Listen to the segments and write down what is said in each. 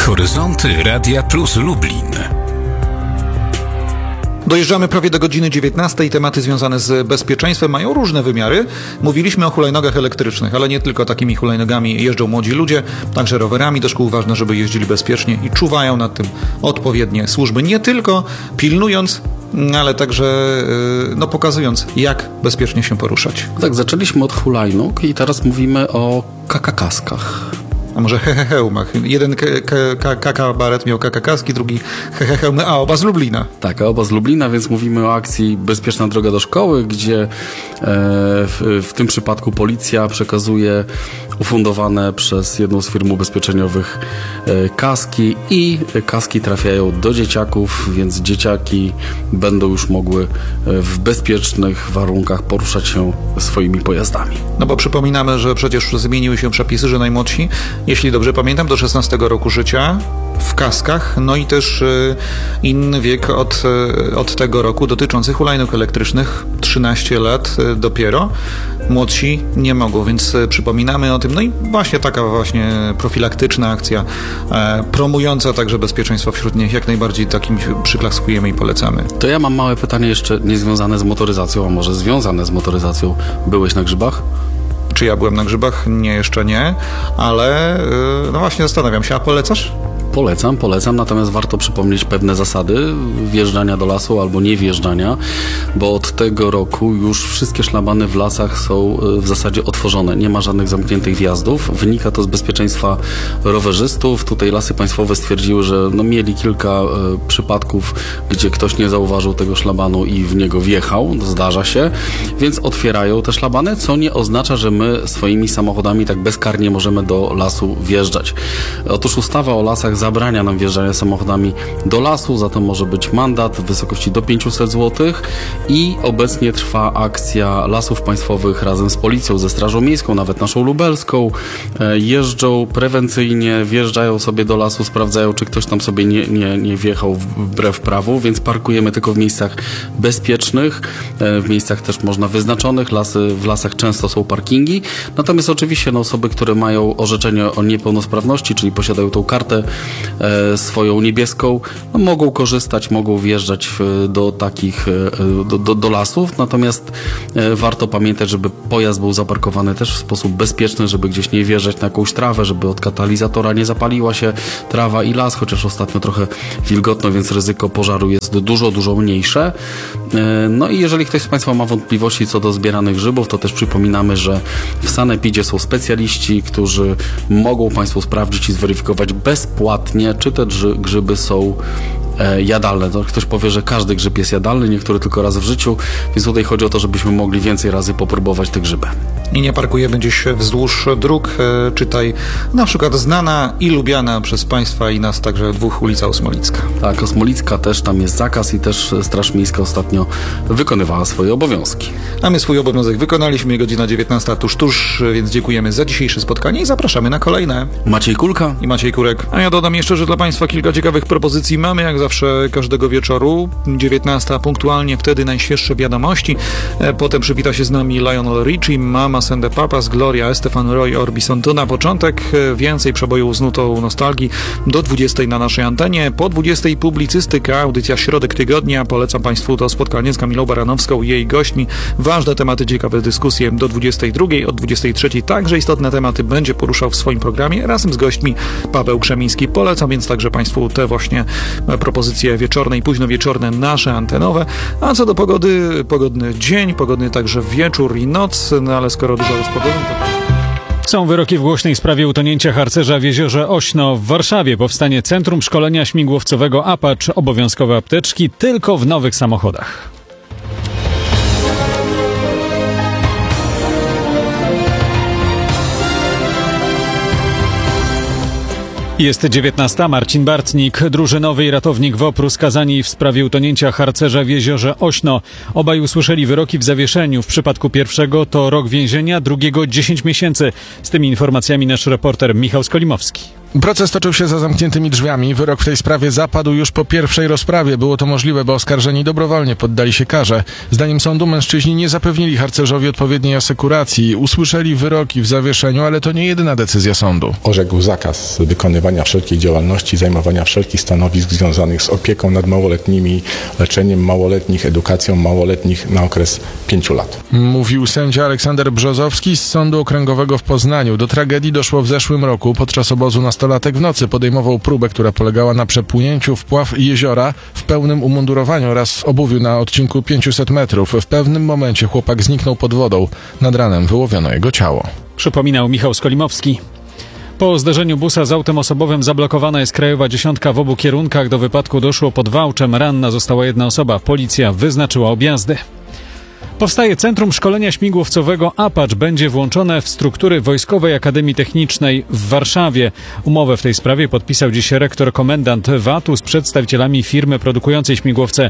Horyzonty Radia Plus Lublin. Dojeżdżamy prawie do godziny 19. Tematy związane z bezpieczeństwem mają różne wymiary. Mówiliśmy o hulajnogach elektrycznych, ale nie tylko takimi hulajnogami jeżdżą młodzi ludzie, także rowerami do szkół. Ważne, żeby jeździli bezpiecznie i czuwają nad tym odpowiednie służby. Nie tylko pilnując, ale także pokazując, jak bezpiecznie się poruszać. Tak, zaczęliśmy od hulajnóg i teraz mówimy o kakakaskach. A może hełmach. Jeden kaka-baret miał kakakaski, drugi hełmy, a oba z Lublina. Tak, a oba z Lublina, więc mówimy o akcji Bezpieczna droga do szkoły, gdzie w tym przypadku policja przekazuje ufundowane przez jedną z firm ubezpieczeniowych kaski i kaski trafiają do dzieciaków, więc dzieciaki będą już mogły w bezpiecznych warunkach poruszać się swoimi pojazdami. No bo przypominamy, że przecież zmieniły się przepisy, że najmłodsi, jeśli dobrze pamiętam, do 16 roku życia w kaskach, no i też inny wiek od tego roku dotyczący hulajnóg elektrycznych, 13 lat dopiero. Młodsi nie mogą, więc przypominamy o tym. No i właśnie taka profilaktyczna akcja, promująca także bezpieczeństwo wśród nich, jak najbardziej takim przyklaskujemy i polecamy. To ja mam małe pytanie jeszcze niezwiązane z motoryzacją, a może związane z motoryzacją. Byłeś na grzybach? Czy ja byłem na grzybach? Nie, jeszcze nie, ale no właśnie zastanawiam się, a polecasz? Polecam, natomiast warto przypomnieć pewne zasady wjeżdżania do lasu albo nie wjeżdżania, bo od tego roku już wszystkie szlabany w lasach są w zasadzie otworzone. Nie ma żadnych zamkniętych wjazdów. Wynika to z bezpieczeństwa rowerzystów. Tutaj Lasy Państwowe stwierdziły, że mieli kilka przypadków, gdzie ktoś nie zauważył tego szlabanu i w niego wjechał. Zdarza się, więc otwierają te szlabany, co nie oznacza, że my swoimi samochodami tak bezkarnie możemy do lasu wjeżdżać. Otóż ustawa o lasach zabrania nam wjeżdżania samochodami do lasu, za to może być mandat w wysokości do 500 zł i obecnie trwa akcja Lasów Państwowych razem z policją, ze Strażą Miejską, nawet naszą lubelską. Jeżdżą prewencyjnie, wjeżdżają sobie do lasu, sprawdzają, czy ktoś tam sobie nie wjechał wbrew prawu, więc parkujemy tylko w miejscach bezpiecznych, w miejscach też można wyznaczonych. W lasach często są parkingi, natomiast oczywiście osoby, które mają orzeczenie o niepełnosprawności, czyli posiadają tą kartę swoją niebieską, mogą korzystać, mogą wjeżdżać do takich do lasów, natomiast warto pamiętać, żeby pojazd był zaparkowany też w sposób bezpieczny, żeby gdzieś nie wjeżdżać na jakąś trawę, żeby od katalizatora nie zapaliła się trawa i las, chociaż ostatnio trochę wilgotno, więc ryzyko pożaru jest dużo mniejsze. No i jeżeli ktoś z Państwa ma wątpliwości co do zbieranych grzybów, to też przypominamy, że w sanepidzie są specjaliści, którzy mogą Państwu sprawdzić i zweryfikować bezpłatnie, czy te grzyby są jadalne. To ktoś powie, że każdy grzyb jest jadalny, niektóry tylko raz w życiu, więc tutaj chodzi o to, żebyśmy mogli więcej razy popróbować te grzyby. I nie parkujemy gdzieś wzdłuż dróg, czytaj na przykład znana i lubiana przez Państwa i nas także ulica Osmolicka. Tak, Osmolicka też, tam jest zakaz i też Straż Miejska ostatnio wykonywała swoje obowiązki. A my swój obowiązek wykonaliśmy, godzina 19 tuż, więc dziękujemy za dzisiejsze spotkanie i zapraszamy na kolejne. Maciej Kulka i Maciej Kurek. A ja dodam jeszcze, że dla Państwa kilka ciekawych propozycji mamy, jak zawsze każdego wieczoru. 19 punktualnie, wtedy najświeższe wiadomości. Potem przywita się z nami Lionel Richie, Mama and the Papas, Gloria Estefan, Roy Orbison. To na początek. Więcej przebojów z nutą nostalgii do 20 na naszej antenie. Po 20 publicystyka, audycja Środek Tygodnia. Polecam Państwu to spotkanie z Kamilą Baranowską i jej gośćmi. Ważne tematy, ciekawe dyskusje do 22. Od 23 także istotne tematy będzie poruszał w swoim programie razem z gośćmi Paweł Krzemiński. Polecam więc także Państwu te właśnie propozycje wieczorne i późnowieczorne nasze antenowe. A co do pogody, pogodny dzień, pogodny także wieczór i noc, no ale skoro dużo z pogodą, to... Są wyroki w głośnej sprawie utonięcia harcerza w jeziorze Ośno w Warszawie. Powstanie Centrum Szkolenia Śmigłowcowego Apache, obowiązkowe apteczki tylko w nowych samochodach. Jest 19. Marcin Bartnik, drużynowy i ratownik WOPR-u skazani w sprawie utonięcia harcerza w jeziorze Ośno. Obaj usłyszeli wyroki w zawieszeniu. W przypadku pierwszego to rok więzienia, drugiego 10 miesięcy. Z tymi informacjami nasz reporter Michał Skolimowski. Proces toczył się za zamkniętymi drzwiami. Wyrok w tej sprawie zapadł już po pierwszej rozprawie. Było to możliwe, bo oskarżeni dobrowolnie poddali się karze. Zdaniem sądu mężczyźni nie zapewnili harcerzowi odpowiedniej asekuracji. Usłyszeli wyroki w zawieszeniu, ale to nie jedyna decyzja sądu. Orzekł zakaz wykonywania wszelkiej działalności, zajmowania wszelkich stanowisk związanych z opieką nad małoletnimi, leczeniem małoletnich, edukacją małoletnich na okres 5 lat. Mówił sędzia Aleksander Brzozowski z Sądu Okręgowego w Poznaniu. Do tragedii doszło w zeszłym roku. Podczas obozu nastolatek w nocy podejmował próbę, która polegała na przepłynięciu w pław jeziora w pełnym umundurowaniu oraz w obuwiu na odcinku 500 metrów. W pewnym momencie chłopak zniknął pod wodą. Nad ranem wyłowiono jego ciało. Przypominał Michał Skolimowski. Po zderzeniu busa z autem osobowym zablokowana jest krajowa 10 w obu kierunkach. Do wypadku doszło pod Wałczem. Ranna została jedna osoba. Policja wyznaczyła objazdy. Powstaje Centrum Szkolenia Śmigłowcowego Apache. Będzie włączone w struktury Wojskowej Akademii Technicznej w Warszawie. Umowę w tej sprawie podpisał dziś rektor komendant VAT-u z przedstawicielami firmy produkującej śmigłowce.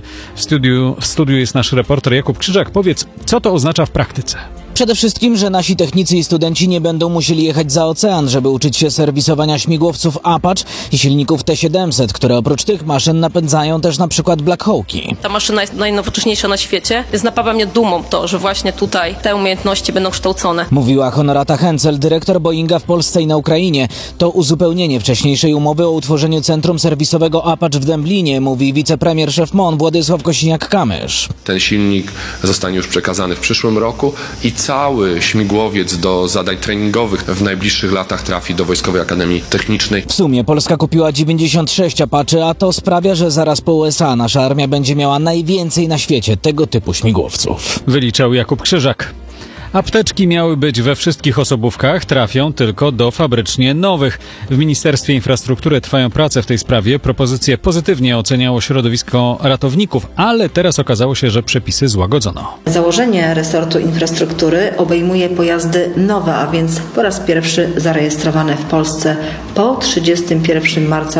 W studiu jest nasz reporter Jakub Krzyżak. Powiedz, co to oznacza w praktyce? Przede wszystkim, że nasi technicy i studenci nie będą musieli jechać za ocean, żeby uczyć się serwisowania śmigłowców Apache i silników T-700, które oprócz tych maszyn napędzają też na przykład Black Hawki. Ta maszyna jest najnowocześniejsza na świecie, więc napawa mnie dumą to, że właśnie tutaj te umiejętności będą kształcone. Mówiła Honorata Hencel, dyrektor Boeinga w Polsce i na Ukrainie. To uzupełnienie wcześniejszej umowy o utworzeniu Centrum Serwisowego Apache w Dęblinie, mówi wicepremier szef MON Władysław Kosiniak-Kamysz. Ten silnik zostanie już przekazany w przyszłym roku i cały śmigłowiec do zadań treningowych w najbliższych latach trafi do Wojskowej Akademii Technicznej. W sumie Polska kupiła 96 Apache, a to sprawia, że zaraz po USA nasza armia będzie miała najwięcej na świecie tego typu śmigłowców. Wyliczał Jakub Krzyżak. Apteczki miały być we wszystkich osobówkach, trafią tylko do fabrycznie nowych. W Ministerstwie Infrastruktury trwają prace w tej sprawie. Propozycje pozytywnie oceniało środowisko ratowników, ale teraz okazało się, że przepisy złagodzono. Założenie resortu infrastruktury obejmuje pojazdy nowe, a więc po raz pierwszy zarejestrowane w Polsce po 31 marca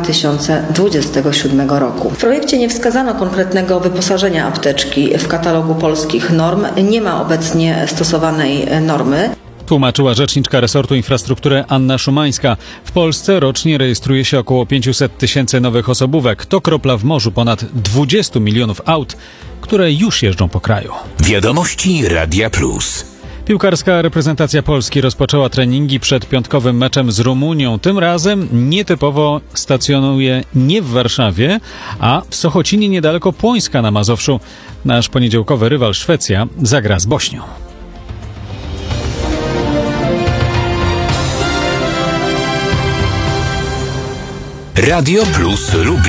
2027 roku. W projekcie nie wskazano konkretnego wyposażenia apteczki. W katalogu polskich norm nie ma obecnie stosowanej normy. Tłumaczyła rzeczniczka resortu infrastruktury Anna Szumańska. W Polsce rocznie rejestruje się około 500 tysięcy nowych osobówek. To kropla w morzu ponad 20 milionów aut, które już jeżdżą po kraju. Wiadomości Radia Plus. Piłkarska reprezentacja Polski rozpoczęła treningi przed piątkowym meczem z Rumunią. Tym razem nietypowo stacjonuje nie w Warszawie, a w Sochocinie niedaleko Płońska na Mazowszu. Nasz poniedziałkowy rywal Szwecja zagra z Bośnią. Radio Plus Lublin.